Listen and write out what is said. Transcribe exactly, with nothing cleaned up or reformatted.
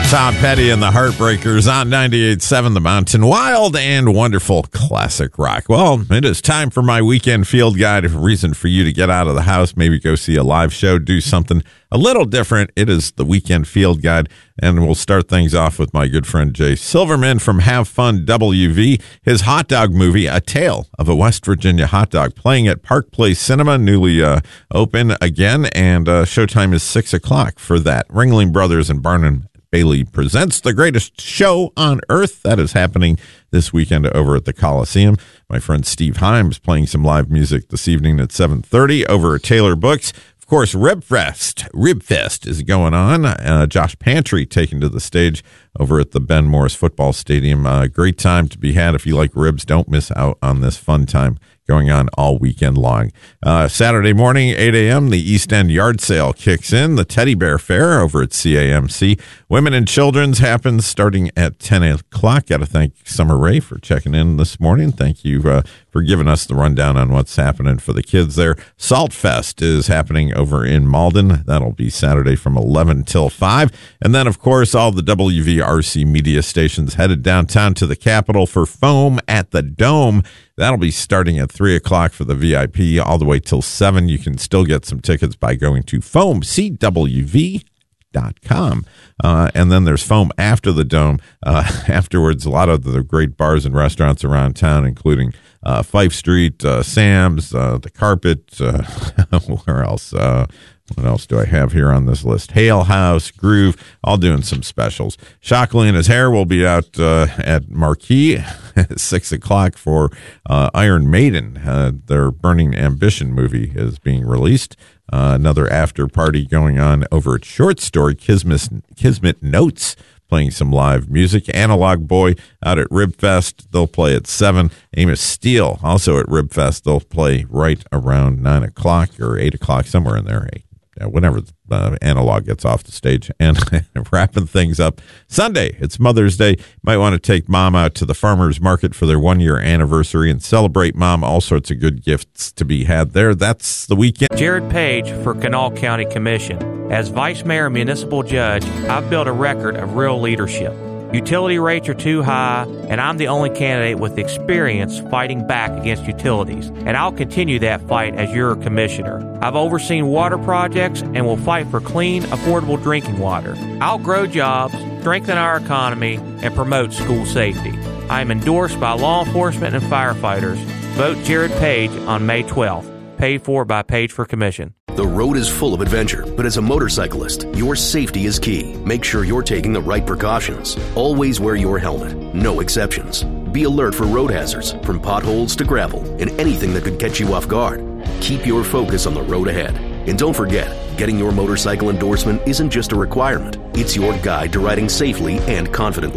Tom Petty and the Heartbreakers on ninety-eight point seven The Mountain. Wild and wonderful classic rock. Well, it is time for my weekend field guide. A reason for you to get out of the house, maybe go see a live show, do something a little different. It is the weekend field guide, and we'll start things off with my good friend Jay Silverman from Have Fun W V. His hot dog movie, A Tale of a West Virginia Hot Dog, playing at Park Place Cinema, newly uh, open again, and uh, showtime is six o'clock for that. Ringling Brothers and Barnum Bailey presents The Greatest Show on Earth. That is happening this weekend over at the Coliseum. My friend Steve Himes playing some live music this evening at seven thirty over at Taylor Books. Of course, Ribfest, Ribfest is going on. Uh, Josh Pantry taken to the stage over at the Ben Morris Football Stadium. Uh, great time to be had. If you like ribs, don't miss out on this fun time going on all weekend long. Uh, Saturday morning, eight a.m., the East End Yard Sale kicks in. The Teddy Bear Fair over at C A M C. Women and Children's happens starting at ten o'clock. Got to thank Summer Rae for checking in this morning. Thank you uh, for giving us the rundown on what's happening for the kids there. Salt Fest is happening over in Malden. That'll be Saturday from eleven till five. And then, of course, all the W V R C media stations headed downtown to the Capitol for Foam at the Dome. That'll be starting at three o'clock for the V I P all the way till seven. You can still get some tickets by going to foam c w v dot com. Uh, and then there's Foam after the Dome. Uh, afterwards, a lot of the great bars and restaurants around town, including uh, Fife Street, uh, Sam's, uh, The Carpet, uh, where else? Uh, What else do I have here on this list? Hale House, Groove, all doing some specials. Shockley and his hair will be out uh, at Marquee at six o'clock for uh, Iron Maiden. Uh, their Burning Ambition movie is being released. Uh, another after party going on over at Short Story, Kismet, Kismet Notes, playing some live music. Analog Boy out at Ribfest. They'll play at seven. Amos Steele also at Ribfest. They'll play right around nine o'clock or eight o'clock, somewhere in there. Whenever uh, Analog gets off the stage. And wrapping things up, Sunday, it's Mother's Day. Might want to take Mom out to the farmers market for their one-year anniversary and celebrate Mom. All sorts of good gifts to be had there. That's the weekend. Jared Page for Kanawha County Commission. As Vice Mayor and Municipal Judge, I've built a record of real leadership. Utility rates are too high, and I'm the only candidate with experience fighting back against utilities, and I'll continue that fight as your commissioner. I've overseen water projects and will fight for clean, affordable drinking water. I'll grow jobs, strengthen our economy, and promote school safety. I am endorsed by law enforcement and firefighters. Vote Jared Page on May twelfth. Paid for by Page for Commission. The road is full of adventure, but as a motorcyclist, your safety is key. Make sure you're taking the right precautions. Always wear your helmet. No exceptions. Be alert for road hazards, from potholes to gravel, and anything that could catch you off guard. Keep your focus on the road ahead. And don't forget, getting your motorcycle endorsement isn't just a requirement. It's your guide to riding safely and confidently.